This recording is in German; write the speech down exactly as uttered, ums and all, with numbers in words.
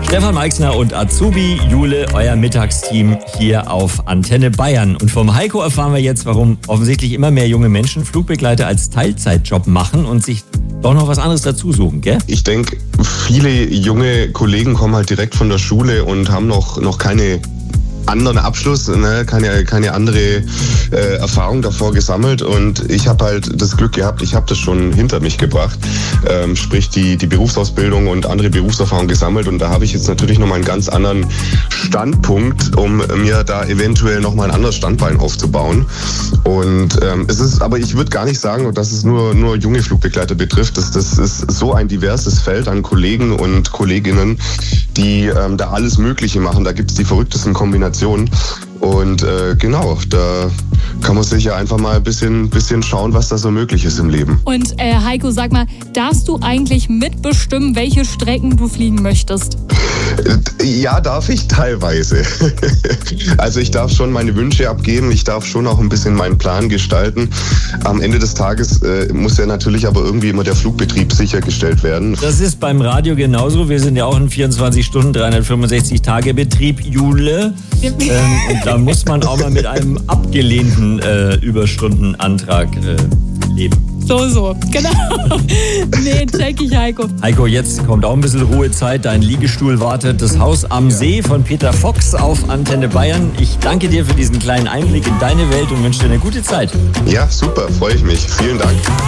Stefan Meixner und Azubi Jule, euer Mittagsteam hier auf Antenne Bayern. Und vom Heiko erfahren wir jetzt, warum offensichtlich immer mehr junge Menschen Flugbegleiter als Teilzeitjob machen und sich doch noch was anderes dazu suchen, gell? Ich denke, viele junge Kollegen kommen halt direkt von der Schule und haben noch, noch keine anderen Abschluss, ne? keine, keine andere äh, Erfahrung davor gesammelt, und ich habe halt das Glück gehabt, ich habe das schon hinter mich gebracht, ähm, sprich die, die Berufsausbildung und andere Berufserfahrung gesammelt, und da habe ich jetzt natürlich nochmal einen ganz anderen Standpunkt, um mir da eventuell nochmal ein anderes Standbein aufzubauen. Und ähm, es ist, aber ich würde gar nicht sagen, dass es nur, nur junge Flugbegleiter betrifft. Das, das ist so ein diverses Feld an Kollegen und Kolleginnen, die ähm, da alles Mögliche machen. Da gibt es die verrücktesten Kombinationen. Und äh, genau, da kann man sich ja einfach mal ein bisschen, bisschen schauen, was da so möglich ist im Leben. Und äh, Heiko, sag mal, darfst du eigentlich mitbestimmen, welche Strecken du fliegen möchtest? Ja, darf ich teilweise. Also ich darf schon meine Wünsche abgeben, ich darf schon auch ein bisschen meinen Plan gestalten. Am Ende des Tages äh, muss ja natürlich aber irgendwie immer der Flugbetrieb sichergestellt werden. Das ist beim Radio genauso. Wir sind ja auch ein vierundzwanzig Stunden, dreihundertfünfundsechzig Tage Betrieb, Jule. ähm, und da muss man auch mal mit einem abgelehnten äh, Überstundenantrag äh, leben. So, so, genau. Nee, check ich, Heiko. Heiko, jetzt kommt auch ein bisschen Ruhezeit. Dein Liegestuhl wartet. Das Haus am See von Peter Fox auf Antenne Bayern. Ich danke dir für diesen kleinen Einblick in deine Welt und wünsche dir eine gute Zeit. Ja, super, freue ich mich. Vielen Dank.